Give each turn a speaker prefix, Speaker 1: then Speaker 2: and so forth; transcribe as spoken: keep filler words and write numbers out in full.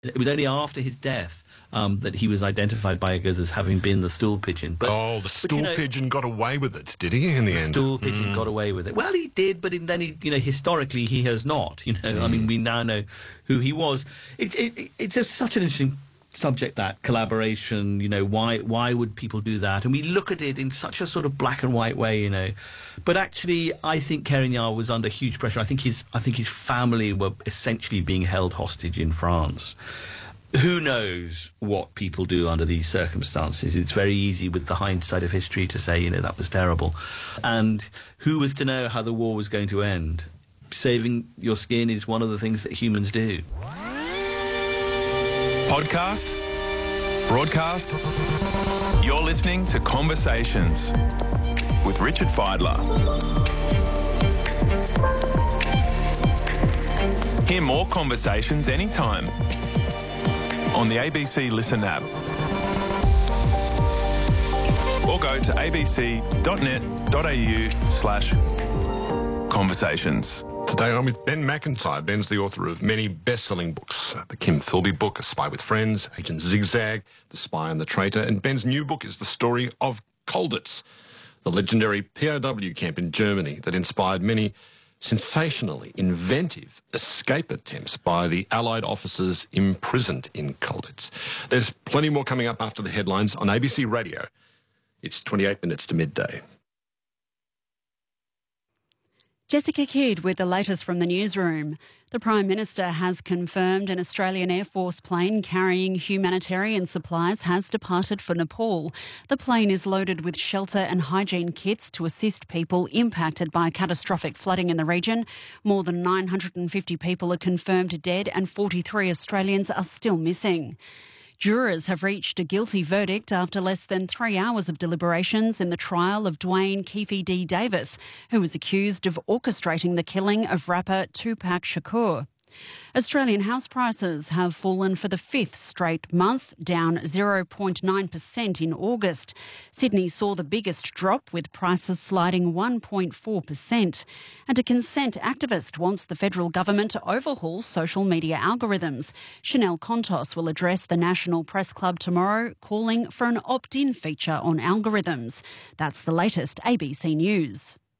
Speaker 1: It was only after his death um, that he was identified by Eggers as having been the stool pigeon. But,
Speaker 2: oh, the stool
Speaker 1: but, you know,
Speaker 2: pigeon got away with it, did he, in the,
Speaker 1: the
Speaker 2: end?
Speaker 1: The stool pigeon mm. got away with it. Well, he did, but then, he, you know, historically he has not. You know, mm. I mean, we now know who he was. It, it, it's a, such an interesting subject, that collaboration. You know, why why would people do that? And we look at it in such a sort of black and white way, you know. But actually, I think Kerignard was under huge pressure. I think his I think his family were essentially being held hostage in France. Who knows what people do under these circumstances? It's very easy with the hindsight of history to say, you know, that was terrible. And who was to know how the war was going to end? Saving your skin is one of the things that humans do.
Speaker 3: Podcast, broadcast, you're listening to Conversations with Richard Fidler. Hear more conversations anytime on the A B C Listen app or go to abc.net.au slash conversations.
Speaker 2: Today I'm with Ben McIntyre. Ben's the author of many best-selling books. The Kim Philby book, A Spy with Friends, Agent Zigzag, The Spy and the Traitor, and Ben's new book is the story of Colditz, the legendary P O W camp in Germany that inspired many sensationally inventive escape attempts by the Allied officers imprisoned in Colditz. There's plenty more coming up after the headlines on A B C Radio. It's twenty-eight minutes to midday.
Speaker 4: Jessica Kidd with the latest from the newsroom. The Prime Minister has confirmed an Australian Air Force plane carrying humanitarian supplies has departed for Nepal. The plane is loaded with shelter and hygiene kits to assist people impacted by catastrophic flooding in the region. More than nine hundred fifty people are confirmed dead and forty-three Australians are still missing. Jurors have reached a guilty verdict after less than three hours of deliberations in the trial of Dwayne Keefe D. Davis, who was accused of orchestrating the killing of rapper Tupac Shakur. Australian house prices have fallen for the fifth straight month, down zero point nine percent in August. Sydney saw the biggest drop, with prices sliding one point four percent. And a consent activist wants the federal government to overhaul social media algorithms. Chanel Contos will address the National Press Club tomorrow, calling for an opt-in feature on algorithms. That's the latest A B C News.